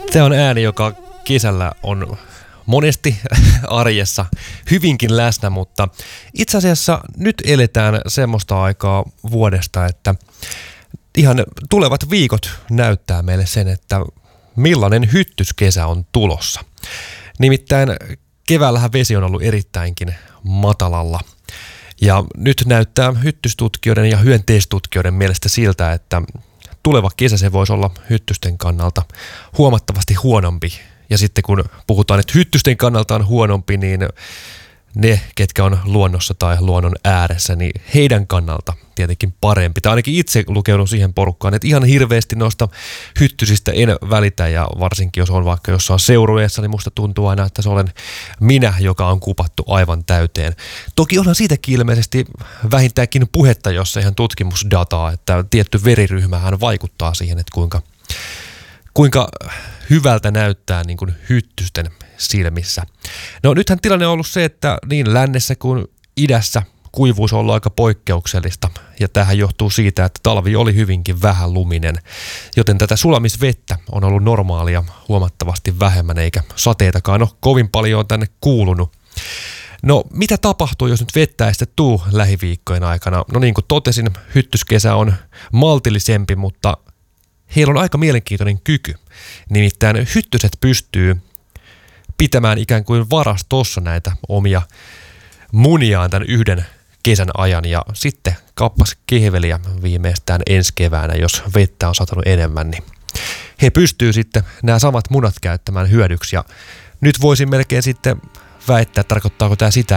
Tämä on ääni, joka kesällä on monesti arjessa hyvinkin läsnä, mutta itse asiassa nyt eletään semmoista aikaa vuodesta, että ihan tulevat viikot näyttää meille sen, että millainen hyttyskesä on tulossa. Nimittäin keväällähän vesi on ollut erittäinkin matalalla. Ja nyt näyttää hyttystutkijoiden ja hyönteistutkijoiden mielestä siltä, että tuleva kesä se voisi olla hyttysten kannalta huomattavasti huonompi. Ja sitten kun puhutaan, että hyttysten kannalta on huonompi, niin ne, ketkä on luonnossa tai luonnon ääressä, niin heidän kannalta tietenkin parempi. Tai ainakin itse lukeudun siihen porukkaan, että ihan hirveästi noista hyttysistä en välitä, ja varsinkin jos on vaikka jossain seurueessa, niin musta tuntuu aina, että se olen minä, joka on kupattu aivan täyteen. Toki onhan siitäkin ilmeisesti vähintäänkin puhetta, jos ihan tutkimusdataa, että tietty veriryhmähän vaikuttaa siihen, että kuinka hyvältä näyttää niin kuin hyttysten silmissä. No nythän tilanne on ollut se, että niin lännessä kuin idässä kuivuus on ollut aika poikkeuksellista, ja tämähän johtuu siitä, että talvi oli hyvinkin vähän luminen, joten tätä sulamisvettä on ollut normaalia huomattavasti vähemmän, eikä sateitakaan ole kovin paljon tänne kuulunut. No mitä tapahtuu, jos nyt vettä ei sitten tuu lähiviikkojen aikana? No niin kuin totesin, hyttyskesä on maltillisempi, mutta heillä on aika mielenkiintoinen kyky. Nimittäin hyttyset pystyy pitämään ikään kuin varastossa näitä omia muniaan tämän yhden kesän ajan, ja sitten kappas kehveliä viimeistään ensi keväänä, jos vettä on satanut enemmän, niin he pystyy sitten nämä samat munat käyttämään hyödyksi. Ja nyt voisin melkein sitten väittää, tarkoittaako tämä sitä,